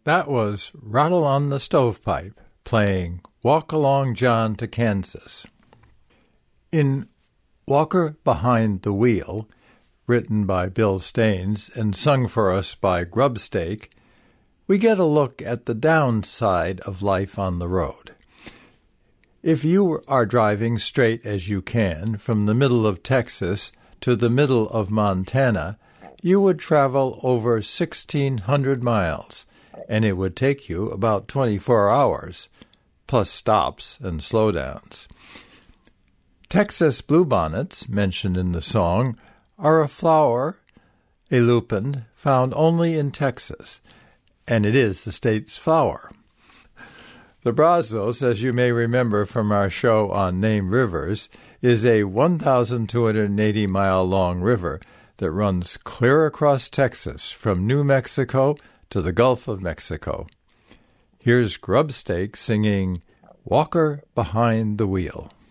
That was Rattle on the Stovepipe, playing Walk Along John to Kansas. In Walker Behind the Wheel, written by Bill Staines and sung for us by Grubstake, we get a look at the downside of life on the road. If you are driving straight as you can from the middle of Texas to the middle of Montana, you would travel over 1,600 miles, and it would take you about 24 hours, plus stops and slowdowns. Texas bluebonnets, mentioned in the song, are a flower, a lupin, found only in Texas, and it is the state's flower. The Brazos, as you may remember from our show on named rivers, is a 1,280-mile-long river that runs clear across Texas from New Mexico to the Gulf of Mexico. Here's Grubstake singing Walker Behind the Wheel.